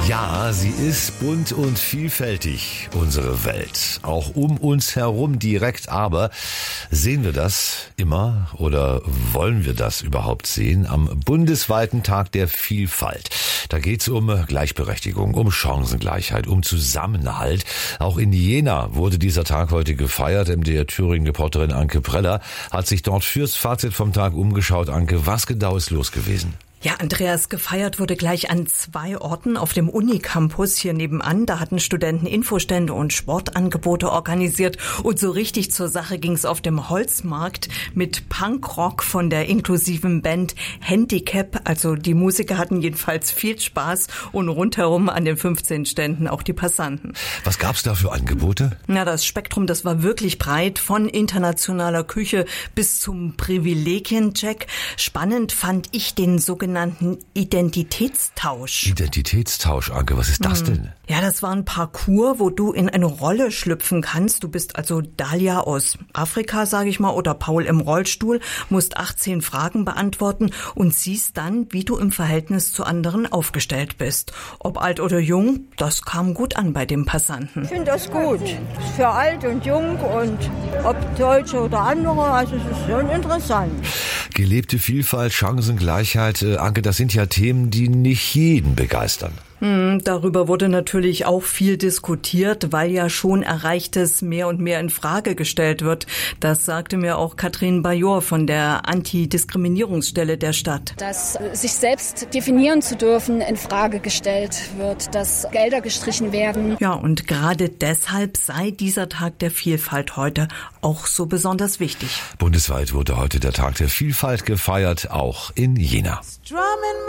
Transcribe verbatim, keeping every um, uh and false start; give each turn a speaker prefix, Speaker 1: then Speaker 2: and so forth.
Speaker 1: Ja, sie ist bunt und vielfältig, unsere Welt. Auch um uns herum direkt, aber sehen wir das immer oder wollen wir das überhaupt sehen? Am bundesweiten Tag der Vielfalt. Da geht's um Gleichberechtigung, um Chancengleichheit, um Zusammenhalt. Auch in Jena wurde dieser Tag heute gefeiert. M D R Thüringen-Reporterin Anke Preller hat sich dort fürs Fazit vom Tag umgeschaut. Anke, was genau ist los gewesen?
Speaker 2: Ja, Andreas, gefeiert wurde gleich an zwei Orten auf dem Unicampus hier nebenan. Da hatten Studenten Infostände und Sportangebote organisiert. Und so richtig zur Sache ging es auf dem Holzmarkt mit Punkrock von der inklusiven Band Handicap. Also die Musiker hatten jedenfalls viel Spaß und rundherum an den fünfzehn Ständen auch die Passanten.
Speaker 1: Was gab's da für Angebote?
Speaker 2: Na, das Spektrum, das war wirklich breit, von internationaler Küche bis zum Privilegiencheck. Spannend fand ich den sogenannten Identitätstausch.
Speaker 1: Identitätstausch, Anke, was ist das denn?
Speaker 2: Ja, das war ein Parcours, wo du in eine Rolle schlüpfen kannst. Du bist also Dalia aus Afrika, sage ich mal, oder Paul im Rollstuhl, musst achtzehn Fragen beantworten und siehst dann, wie du im Verhältnis zu anderen aufgestellt bist. Ob alt oder jung, das kam gut an bei dem Passanten.
Speaker 3: Ich finde das gut. Für alt und jung und ob Deutsche oder andere, also es ist schon interessant.
Speaker 1: Gelebte Vielfalt, Chancengleichheit, äh, Anke, das sind ja Themen, die nicht jeden begeistern.
Speaker 2: Hm, darüber wurde natürlich auch viel diskutiert, weil ja schon Erreichtes mehr und mehr in Frage gestellt wird. Das sagte mir auch Katrin Bajor von der Antidiskriminierungsstelle der Stadt.
Speaker 4: Dass sich selbst definieren zu dürfen in Frage gestellt wird, dass Gelder gestrichen werden.
Speaker 2: Ja, und gerade deshalb sei dieser Tag der Vielfalt heute auch so besonders wichtig.
Speaker 1: Bundesweit wurde heute der Tag der Vielfalt gefeiert, auch in Jena.